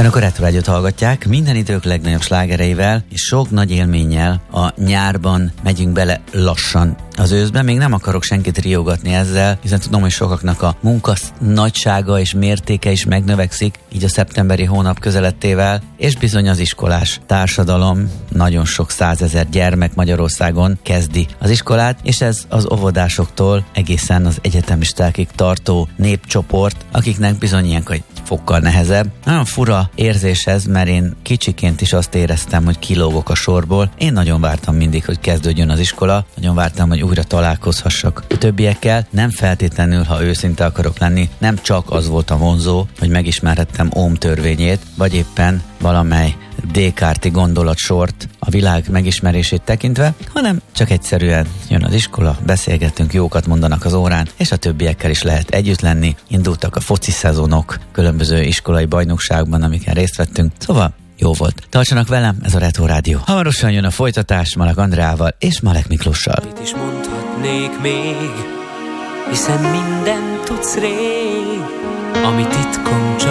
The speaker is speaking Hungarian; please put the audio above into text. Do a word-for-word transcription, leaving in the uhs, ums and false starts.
Önök a Retro Rádiót hallgatják, minden idők legnagyobb slágereivel és sok nagy élménnyel a nyárban megyünk bele lassan az őszben. Még nem akarok senkit riogatni ezzel, hiszen tudom, hogy sokaknak a munka nagysága és mértéke is megnövekszik, így a szeptemberi hónap közelettével, és bizony az iskolás társadalom, nagyon sok százezer gyermek Magyarországon kezdi az iskolát, és ez az óvodásoktól egészen az egyetemistákig tartó népcsoport, akiknek bizony ilyenkor egy fokkal nehezebb. Nagyon fura érzés ez, mert én kicsiként is azt éreztem, hogy kilógok a sorból. Én nagyon vártam mindig, hogy kezdődjön az iskola, nagyon vártam, hogy újra találkozhassak a többiekkel. Nem feltétlenül, ha őszinte akarok lenni, nem csak az volt a vonzó, hogy megismerhettem Ohm törvényét, vagy éppen valamely Descartes-i gondolatsort a világ megismerését tekintve, hanem csak egyszerűen jön az iskola, beszélgetünk, jókat mondanak az órán, és a többiekkel is lehet együtt lenni. Indultak a foci szezonok különböző iskolai bajnokságban, amiken részt vettünk. Szóval jó volt. Tartsanak velem, ez a Retro Rádió. Hamarosan jön a folytatás Malek Andreával és Malek Miklóssal. Mit is mondhatnék még, hiszen mindent tudsz rég, ami titkom csak